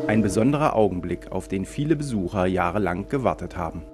Ein besonderer Augenblick, auf den viele Besucher jahrelang gewartet haben.